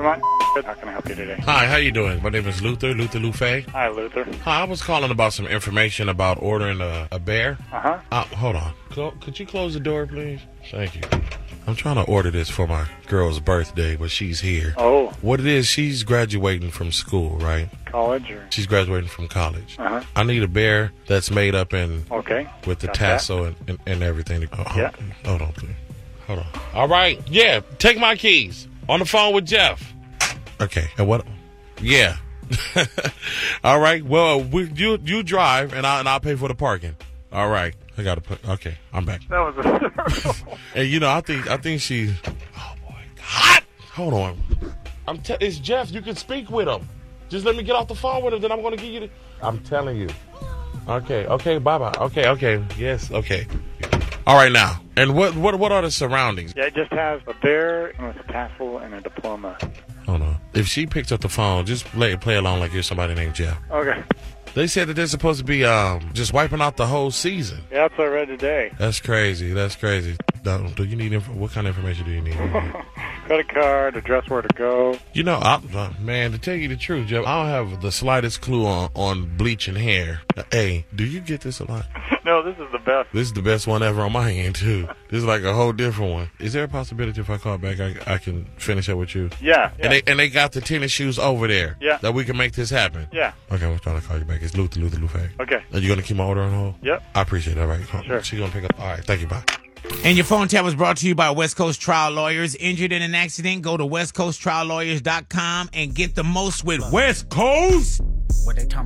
Vermont. How can I help you today? Hi, how you doing? My name is Luther Lufay. Hi, Luther. Hi, I was calling about some information about ordering a bear. Hold on. Could you close the door, please? Thank you. I'm trying to order this for my girl's birthday, but she's here. Oh. What it is, she's graduating from school, right? College or? She's graduating from college. Uh-huh. I need a bear that's made up in with the Got tassel and everything. Yeah. Hold on, please. Hold on. All right. Yeah. Take my keys. On the phone with Jeff. Okay. And what? Yeah. All right. Well, you drive and I'll pay for the parking. All right. I gotta put. Okay. I'm back. That was a And you know, I think she's. Oh boy. Hot. Hold on. It's Jeff. You can speak with him. Just let me get off the phone with him. Then I'm gonna give you the. I'm telling you. Okay. Okay. Bye bye. Okay. Okay. Yes. Okay. All right now. And what are the surroundings? Yeah, it just has a bear with a tassel and a diploma. Hold on. If she picks up the phone, just play along like you're somebody named Jeff. Okay. They said that they're supposed to be just wiping out the whole season. Yeah, that's what I read today. That's crazy. That's crazy. Do you need what kind of information do you need? Credit card, address where to go. You know, man, to tell you the truth, Jeff, I don't have the slightest clue on bleaching hair. Hey, do you get this a lot? No, this is the best. This is the best one ever on my end, too. This is like a whole different one. Is there a possibility if I call back, I can finish up with you? Yeah. And they got the tennis shoes over there. Yeah. That we can make this happen. Yeah. Okay, I'm trying to call you back. It's Luther Lufay. Okay. Are you going to keep my order on hold? Yep. I appreciate it. All right. Sure. She's going to pick up. All right. Thank you. Bye. And your phone tap was brought to you by West Coast Trial Lawyers. Injured in an accident? Go to westcoasttriallawyers.com and get the most with West Coast. What they talking